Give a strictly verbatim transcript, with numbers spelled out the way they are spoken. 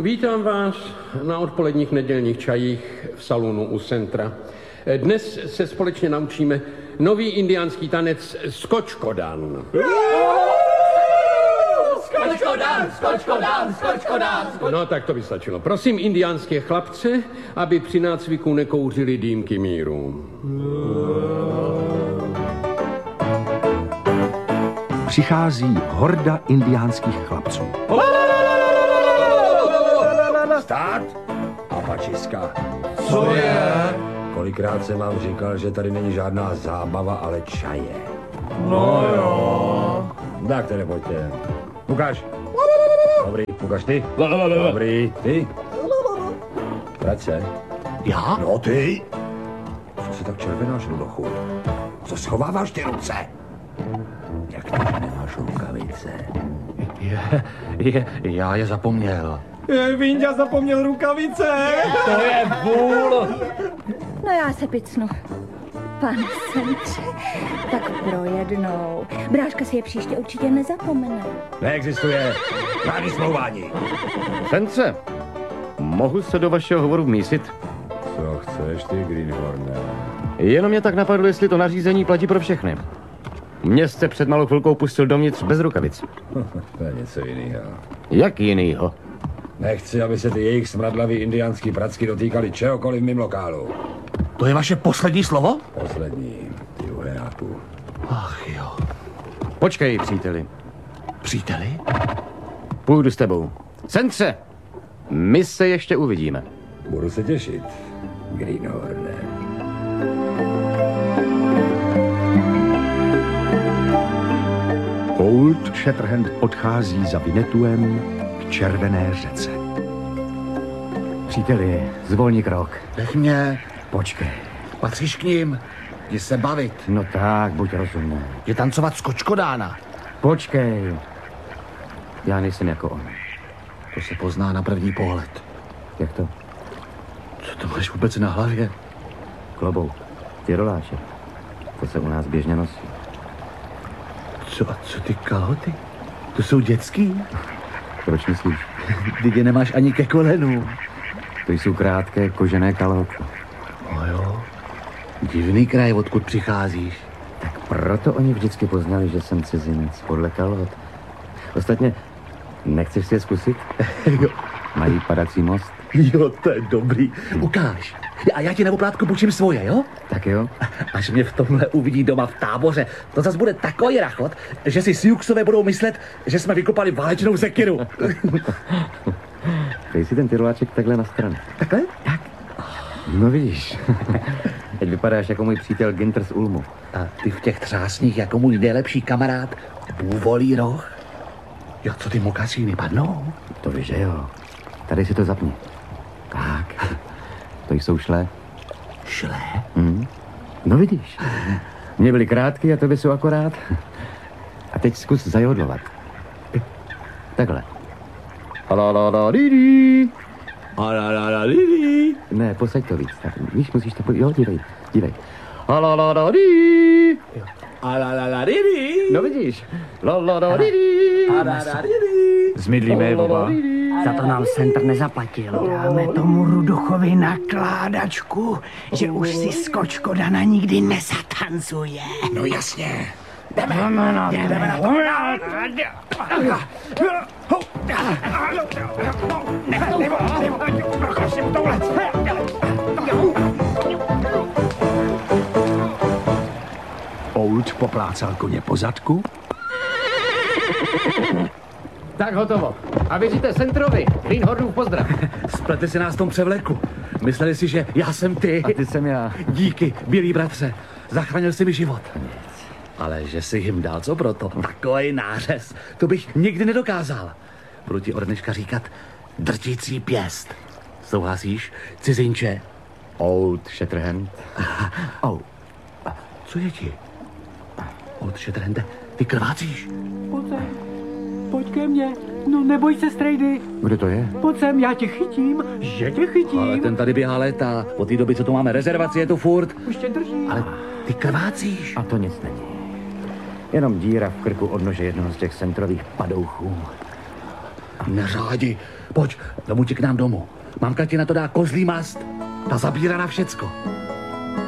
Vítám vás na odpoledních nedělních čajích v salonu u centra. Dnes se společně naučíme nový indiánský tanec skočkodan. Skočkodan, skočkodan, skočkodan. No tak to by stačilo. Prosím indiánské chlapce, aby při nácviku nekouřili dýmky míru. Přichází horda indiánských chlapců. Stát a pačiska. Co je? Kolikrát jsem vám říkal, že tady není žádná zábava, ale čaje. No jo. Tak tedy pojďte. Ukáž. Dobrý, ukáž ty. Dobrý, ty. Vrať se. Já? No ty. Co si tak červenáš, Rudochu? Co schováváš ty ruce? Jak ty nemáš rukavice? Je, je, já je zapomněl. Vinďa zapomněl rukavice. To je vůl. No já se picnu. Pane centře, tak pro jednou. Bráška si je příště určitě nezapomene. Neexistuje žádný smlouvání. Centře, mohu se do vašeho hovoru vmísit? Co chceš ty, Greenhorne? Jenom mě tak napadlo, jestli to nařízení platí pro všechny. Mě jste před malou chvilkou pustil dovnitř bez rukavic. To je něco jiného. Jak jinýho? Nechci, aby se ty jejich smradlavý indiánský pracky dotýkali čehokoliv v mým lokálu. To je vaše poslední slovo? Poslední, ty uheráku. Ach jo. Počkej, příteli. Příteli? Půjdu s tebou. Centře, my se ještě uvidíme. Budu se těšit, Greenhorne. Old Shatterhand odchází za Vinetuem k červené řece. Příteli, zvolni krok. Nech mě. Počkej. Patříš k ním. Jdi se bavit. No tak, buď rozumný. Je tancovat skočkodána. Počkej. Já nejsem jako on. To se pozná na první pohled. Jak to? Co to máš vůbec na hlavě? Klobouk. Ty roláče. To se u nás běžně nosí. Co a co ty kalhoty? To jsou dětský? Proč myslíš? Ty nemáš ani ke kolenu. To jsou krátké kožené kalhoty. No jo. Divný kraj, odkud přicházíš. Tak proto oni vždycky poznali, že jsem cizinec podle kalhot. Ostatně, nechceš si je zkusit? Jo. Mají padací most. Jo, to je dobrý. Ukáž. A já ti na oplátku půjčím svoje, jo? Tak jo. Až mě v tomhle uvidí doma v táboře, to zas bude takový rachot, že si Siouxové budou myslet, že jsme vykopali válečnou sekiru. Dej si ten tyroláček takhle na stranu. Takhle? Tak. No vidíš. Teď vypadáš jako můj přítel Ginter z Ulmu. A ty v těch třásních jako můj nejlepší kamarád Bůvolí roh. Jo, co ty mokasíny padnou? To víš, že jo. Tady si to zapni. Tak. To jsou šlé. Šlé? Hmm. No vidíš. Mě byly krátky a tobě jsou akorát. A teď zkus zajodlovat. Takhle. Alalalalidi. Alalalalidi. Ne, posaď to víc. Tak, víš, musíš to... Jo, dívej, dívej. Alalalalidi. Alalalalidi. No vidíš. Lalalalidi. Alalalalidi. Zmidlíme, Boba. Za to nám centr nezaplatil. Dáme tomu Rudochovi nakládačku, že už si skočkodana nikdy nezatancuje. No jasně. Jdeme, jdeme na to. Jdeme na to. Ne, nebo, nebo, prokaž mu tohle. Old poplácal koně po zadku. Tak hotovo. A věříte centrovi. Greenhornův pozdrav. Splete si nás v tom převleku. Mysleli si, že já jsem ty. A ty jsem já. Díky, bílý bratře. Zachránil jsi mi život. Ale že jsi jim dal co proto? Takovej nářez. To bych nikdy nedokázal. Budu ti od dneška říkat drtící pěst. Souhlasíš, cizinče? Old Shatterhand. Oh. Co je ti? Old Shatterhande, ty krvácíš. Pojď sem, pojď ke mně. No neboj se, strejdy. Kdo to je? Pojď sem, já tě chytím, že tě chytím. Ale ten tady běhá léta. Od té doby, co tu máme rezervaci, je to furt. Už tě drží. Ale ty krvácíš. A to nic není. Jenom díra v krku od nože jednoho z těch centrových padouchů. Neřádi. Pojď, domů ti k nám domů. Mamka ti na to dá kozlý mast. Ta zabírá na všecko.